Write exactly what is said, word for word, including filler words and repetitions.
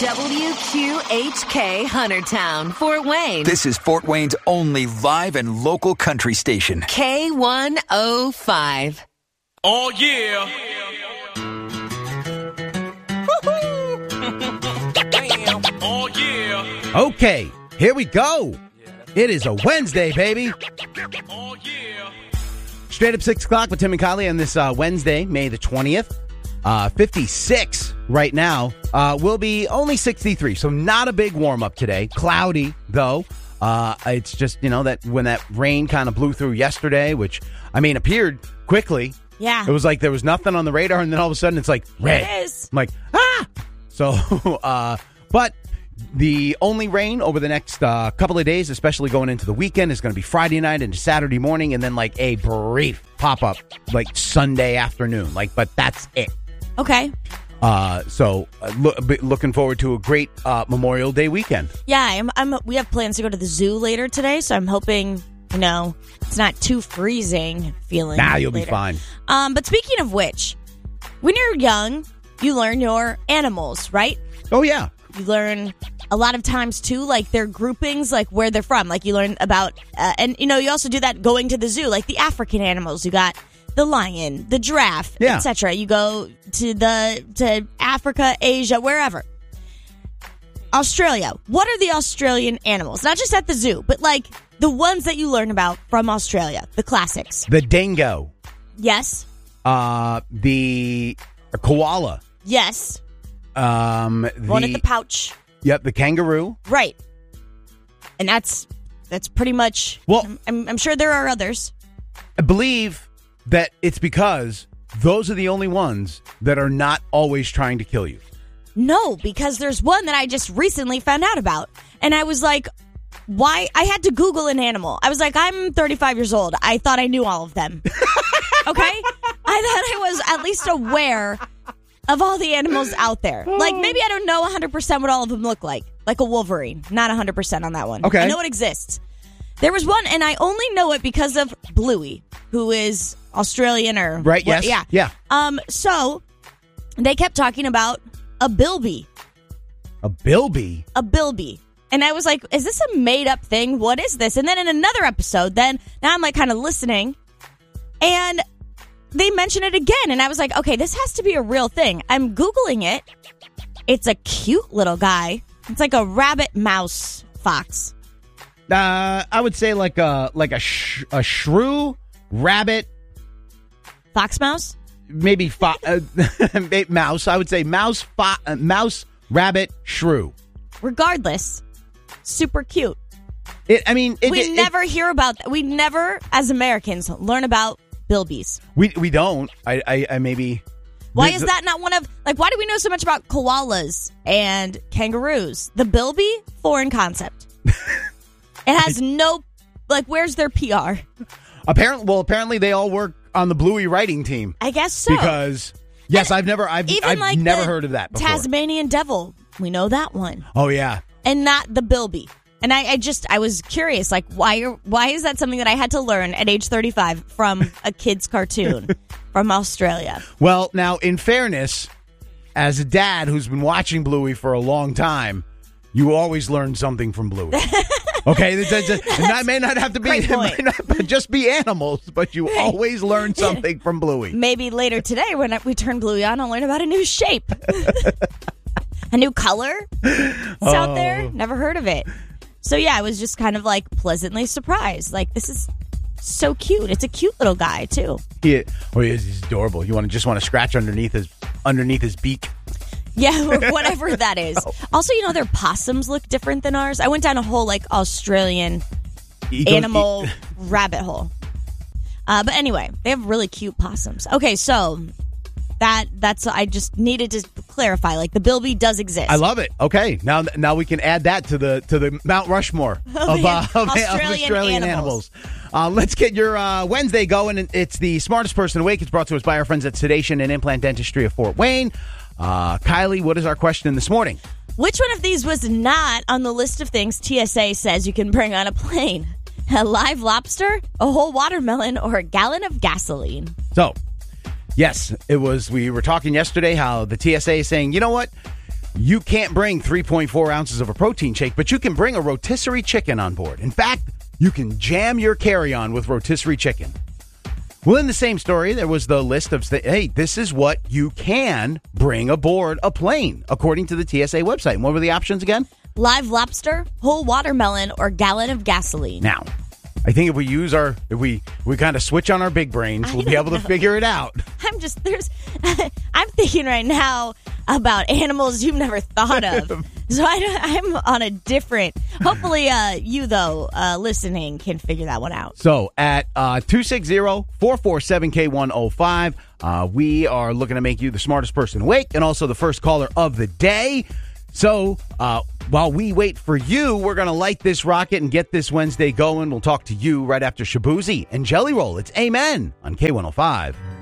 W Q H K Huntertown, Fort Wayne. This is Fort Wayne's only live and local country station. K one oh five. Oh, yeah. Damn. Oh, yeah. Okay, here we go. It is a Wednesday, baby. Oh, yeah. Straight up six o'clock with Tim and Kylie on this uh, Wednesday, May the twentieth. Uh, fifty-six right now. Uh, will be only sixty-three, so not a big warm-up today. Cloudy, though. Uh, it's just, you know, that when that rain kind of blew through yesterday, which, I mean, appeared quickly. Yeah. It was like there was nothing on the radar, and then all of a sudden it's like red. It is. I'm like, ah! So, uh, but the only rain over the next uh, couple of days, especially going into the weekend, is going to be Friday night into Saturday morning, and then like a brief pop-up like Sunday afternoon. Like, but that's it. Okay. Uh, so uh, lo- looking forward to a great uh, Memorial Day weekend. Yeah, I'm, I'm. We have plans to go to the zoo later today, so I'm hoping, you know, it's not too freezing feeling. Nah, you'll later. be fine. Um, but speaking of which, when you're young, you learn your animals, right? Oh, yeah. You learn a lot of times, too, like their groupings, like where they're from. Like you learn about, uh, and, you know, you also do that going to the zoo, like the African animals. You got the lion, the giraffe, yeah. et cetera. You go to the to Africa, Asia, wherever. Australia. What are the Australian animals? Not just at the zoo, but like the ones that you learn about from Australia, the classics. The dingo. Yes. Uh, the koala. Yes. Um, the, One at the pouch. Yep, the kangaroo. Right. And that's that's pretty much. Well, I'm, I'm sure there are others. I believe that it's because those are the only ones that are not always trying to kill you. No, because there's one that I just recently found out about. And I was like, why? I had to Google an animal. I was like, I'm thirty-five years old. I thought I knew all of them. Okay? I thought I was at least aware of all the animals out there. Like, maybe I don't know one hundred percent what all of them look like. Like a Wolverine. Not one hundred percent on that one. Okay. I know it exists. There was one, and I only know it because of Bluey, who is Australian or... Right, what, yes. Yeah. Yeah. Um. So, they kept talking about a bilby. A bilby? A bilby. And I was like, is this a made-up thing? What is this? And then in another episode, then, now I'm like kind of listening, and they mention it again, and I was like, okay, this has to be a real thing. I'm Googling it. It's a cute little guy. It's like a rabbit, mouse, fox. Uh, I would say like a like a sh- a shrew, rabbit, fox, mouse, maybe fo- uh, mouse. I would say mouse, fo- uh, mouse, rabbit, shrew. Regardless, super cute. It. I mean, it, we it, never it, hear about that. We never, as Americans, learn about bilbies. We we don't. I I, I maybe. Why the, is that not one of, like, why do we know so much about koalas and kangaroos? The bilby, foreign concept. It has no, like, where's their P R? Apparently, well, apparently they all work on the Bluey writing team. I guess so. Because, yes, and I've never, I've, even I've like never heard of that before. Tasmanian devil, we know that one. Oh, yeah. And not the bilby. And I, I just, I was curious, like, why are, why is that something that I had to learn at age thirty-five from a kid's cartoon from Australia? Well, now, in fairness, as a dad who's been watching Bluey for a long time, you always learn something from Bluey. Okay, it's, it's, it's, and that may not have to be, it might not just be animals, but you always learn something from Bluey. Maybe later today, when we turn Bluey on, I'll learn about a new shape, a new color. It's oh. out there. Never heard of it. So yeah, I was just kind of like pleasantly surprised. Like, this is so cute. It's a cute little guy too. Yeah, oh, he's adorable. You want to just want to scratch underneath his underneath his beak. Yeah, or whatever that is. Oh. Also, you know, their possums look different than ours. I went down a whole, like, Australian goes, animal he- rabbit hole. Uh, but anyway, they have really cute possums. Okay, so that that's I just needed to clarify. Like, the bilby does exist. I love it. Okay, now now we can add that to the to the Mount Rushmore of, uh, of, Australian, of Australian animals. animals. Uh, let's get your uh, Wednesday going. And it's the Smartest Person Awake. It's brought to us by our friends at Sedation and Implant Dentistry of Fort Wayne. Uh, Kylie, what is our question this morning? Which one of these was not on the list of things T S A says you can bring on a plane? A live lobster, a whole watermelon, or a gallon of gasoline? So, yes, it was. We were talking yesterday how the T S A is saying, you know what? You can't bring three point four ounces of a protein shake, but you can bring a rotisserie chicken on board. In fact, you can jam your carry-on with rotisserie chicken. Well, in the same story, there was the list of, hey, this is what you can bring aboard a plane, according to the T S A website. And what were the options again? Live lobster, whole watermelon, or gallon of gasoline. Now, I think if we use our, if we, we kind of switch on our big brains, I we'll be able know. to figure it out. I'm just, there's, I'm thinking right now about animals you've never thought of. So I, don't- I'm on a different, hopefully uh, you, though, uh, listening, can figure that one out. So at uh, two six zero, four four seven, K one oh five, uh, we are looking to make you the smartest person awake and also the first caller of the day. So uh, while we wait for you, we're going to light this rocket and get this Wednesday going. We'll talk to you right after Shabuzi and Jelly Roll. It's Amen on K one oh five.